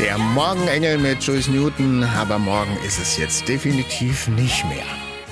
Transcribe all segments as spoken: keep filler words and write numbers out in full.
Der Morgenengel mit Joyce Newton, aber morgen ist es jetzt definitiv nicht mehr.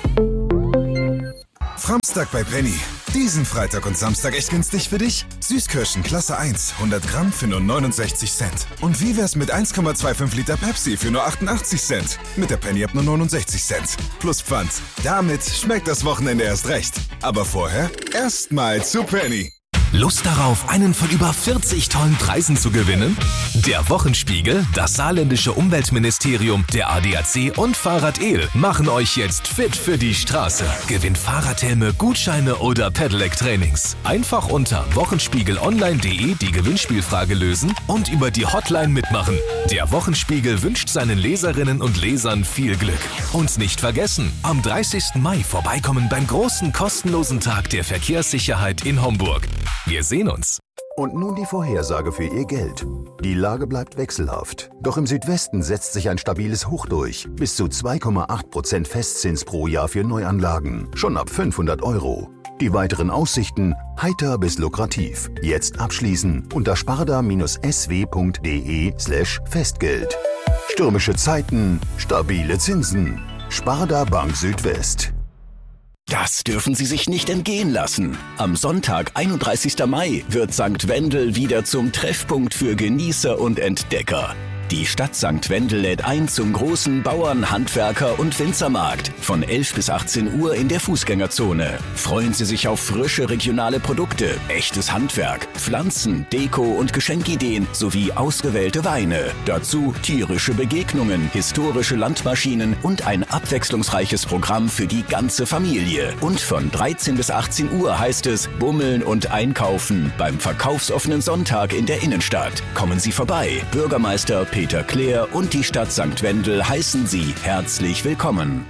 Samstag bei Penny. Diesen Freitag und Samstag echt günstig für dich? Süßkirschen Klasse eins, hundert Gramm für nur neunundsechzig Cent. Und wie wär's mit eins Komma fünfundzwanzig Liter Pepsi für nur achtundachtzig Cent? Mit der Penny ab nur neunundsechzig Cent. Plus Pfand. Damit schmeckt das Wochenende erst recht. Aber vorher erstmal zu Penny. Lust darauf, einen von über vierzig tollen Preisen zu gewinnen? Der Wochenspiegel, das saarländische Umweltministerium, der A D A C und Fahrrad El machen euch jetzt fit für die Straße. Gewinnt Fahrradhelme, Gutscheine oder Pedelec-Trainings. Einfach unter wochenspiegelonline punkt de die Gewinnspielfrage lösen und über die Hotline mitmachen. Der Wochenspiegel wünscht seinen Leserinnen und Lesern viel Glück. Und nicht vergessen, am dreißigsten Mai vorbeikommen beim großen kostenlosen Tag der Verkehrssicherheit in Homburg. Wir sehen uns. Und nun die Vorhersage für Ihr Geld. Die Lage bleibt wechselhaft. Doch im Südwesten setzt sich ein stabiles Hoch durch. Bis zu zwei Komma acht Prozent Festzins pro Jahr für Neuanlagen. Schon ab fünfhundert Euro. Die weiteren Aussichten heiter bis lukrativ. Jetzt abschließen unter sparda-sw punkt de slash Festgeld. Stürmische Zeiten, stabile Zinsen. Sparda Bank Südwest. Das dürfen Sie sich nicht entgehen lassen. Am Sonntag, einunddreißigsten Mai, wird Sankt Wendel wieder zum Treffpunkt für Genießer und Entdecker. Die Stadt Sankt Wendel lädt ein zum großen Bauern-, Handwerker- und Winzermarkt von elf bis achtzehn Uhr in der Fußgängerzone. Freuen Sie sich auf frische regionale Produkte, echtes Handwerk, Pflanzen, Deko und Geschenkideen sowie ausgewählte Weine. Dazu tierische Begegnungen, historische Landmaschinen und ein abwechslungsreiches Programm für die ganze Familie. Und von dreizehn bis achtzehn Uhr heißt es Bummeln und Einkaufen beim verkaufsoffenen Sonntag in der Innenstadt. Kommen Sie vorbei. Bürgermeister Peter Kleer und die Stadt Sankt Wendel heißen Sie herzlich willkommen.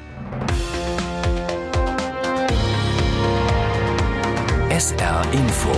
S R Info.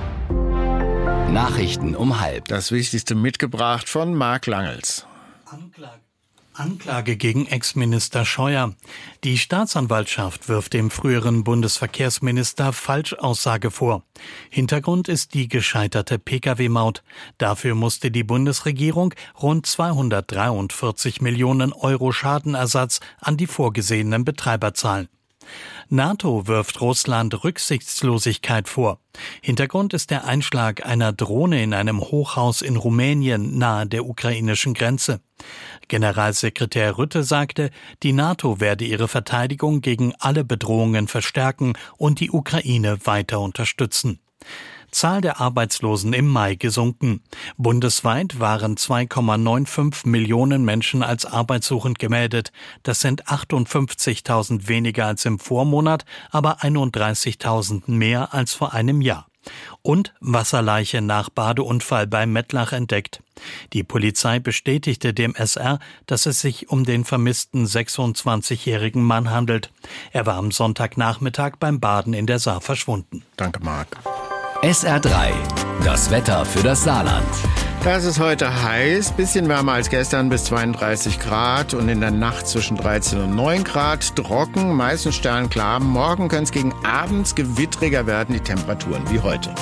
Nachrichten um halb. Das Wichtigste mitgebracht von Marc Langels. Anklage. Anklage gegen Ex-Minister Scheuer. Die Staatsanwaltschaft wirft dem früheren Bundesverkehrsminister Falschaussage vor. Hintergrund ist die gescheiterte Pkw-Maut. Dafür musste die Bundesregierung rund zweihundertdreiundvierzig Millionen Euro Schadenersatz an die vorgesehenen Betreiber zahlen. NATO wirft Russland Rücksichtslosigkeit vor. Hintergrund ist der Einschlag einer Drohne in einem Hochhaus in Rumänien nahe der ukrainischen Grenze. Generalsekretär Rutte sagte, die NATO werde ihre Verteidigung gegen alle Bedrohungen verstärken und die Ukraine weiter unterstützen. Zahl der Arbeitslosen im Mai gesunken. Bundesweit waren zwei Komma fünfundneunzig Millionen Menschen als arbeitssuchend gemeldet. Das sind achtundfünfzigtausend weniger als im Vormonat, aber einunddreißigtausend mehr als vor einem Jahr. Und Wasserleiche nach Badeunfall bei Mettlach entdeckt. Die Polizei bestätigte dem S R, dass es sich um den vermissten sechsundzwanzigjährigen Mann handelt. Er war am Sonntagnachmittag beim Baden in der Saar verschwunden. Danke, Marc. S R drei. Das Wetter für das Saarland. Das ist heute heiß, bisschen wärmer als gestern bis zweiunddreißig Grad und in der Nacht zwischen dreizehn und neun Grad. Trocken, meistens sternklar. Morgen können es gegen abends gewittriger werden, die Temperaturen wie heute.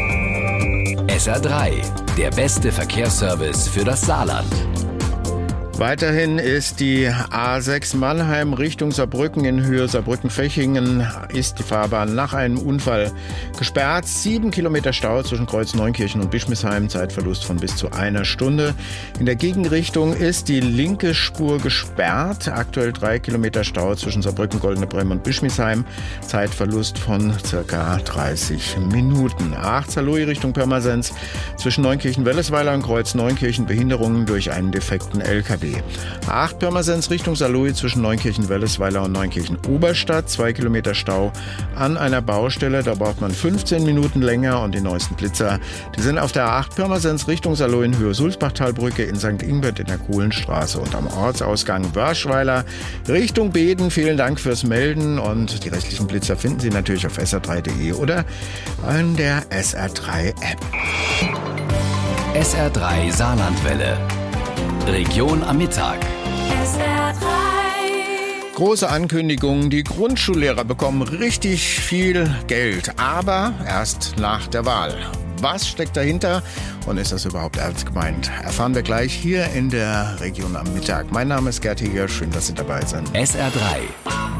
S R drei. Der beste Verkehrsservice für das Saarland. Weiterhin ist die A sechs Mannheim Richtung Saarbrücken in Höhe Saarbrücken-Fechingen ist die Fahrbahn nach einem Unfall gesperrt. Sieben Kilometer Stau zwischen Kreuz Neunkirchen und Bischmisheim, Zeitverlust von bis zu einer Stunde. In der Gegenrichtung ist die linke Spur gesperrt. Aktuell drei Kilometer Stau zwischen Saarbrücken, Goldene Bremme und Bischmisheim, Zeitverlust von circa dreißig Minuten. A acht Saarlouis Richtung Pirmasens zwischen Neunkirchen-Wellesweiler und Kreuz Neunkirchen Behinderungen durch einen defekten L K W. A acht Pirmasens Richtung Saarlouis zwischen Neunkirchen-Wellesweiler und Neunkirchen-Oberstadt. Zwei Kilometer Stau an einer Baustelle. Da braucht man fünfzehn Minuten länger. Und die neuesten Blitzer, die sind auf der A acht Pirmasens Richtung Saarlouis in Höhe Sulzbachtalbrücke, in Sankt Ingbert in der Kohlenstraße und am Ortsausgang Wörschweiler Richtung Beden. Vielen Dank fürs Melden. Und die restlichen Blitzer finden Sie natürlich auf S R drei punkt de oder in der S R drei App. S R drei Saarlandwelle. Region am Mittag. S R drei. Große Ankündigung, die Grundschullehrer bekommen richtig viel Geld, aber erst nach der Wahl. Was steckt dahinter und ist das überhaupt ernst gemeint? Erfahren wir gleich hier in der Region am Mittag. Mein Name ist Gerd Heger, schön, dass Sie dabei sind. S R drei